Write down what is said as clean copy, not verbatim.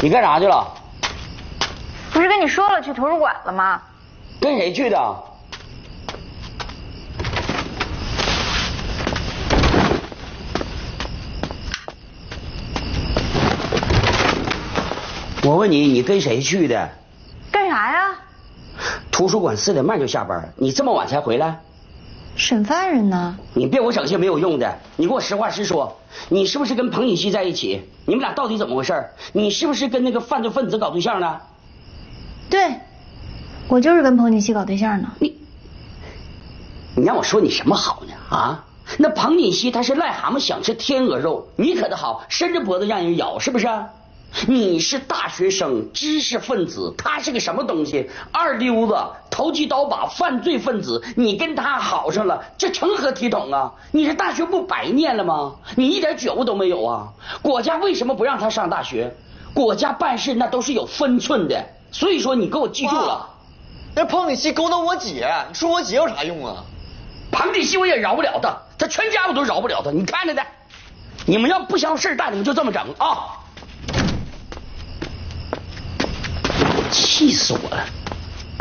你干啥去了？ 不是跟你说了去图书馆了吗？ 跟谁去的？我问你，你跟谁去的？ 干啥呀？ 图书馆4点半就下班，你这么晚才回来？ 审犯人呢？ 你别给我整些没有用的，你给我实话实说，你是不是跟彭锦熙在一起？你们俩到底怎么回事？你是不是跟那个犯罪分子搞对象呢？ 对，我就是跟彭锦熙搞对象呢。 你让我说你什么好呢？啊，那彭锦熙他是癞蛤蟆想吃天鹅肉，你可倒好，伸着脖子让人咬，是不是？你是大学生，知识分子，他是个什么东西？二流子，投机倒把，犯罪分子，你跟他好上了，这成何体统啊？你这大学不白念了吗？你一点觉悟都没有啊！国家为什么不让他上大学？国家办事那都是有分寸的，所以说你给我记住了。 那彭锦熙勾搭我姐，你说我姐有啥用啊？ 彭锦熙我也饶不了他，他全家我都饶不了他，你看着的。你们要不想事大，你们就这么整啊！气死我了！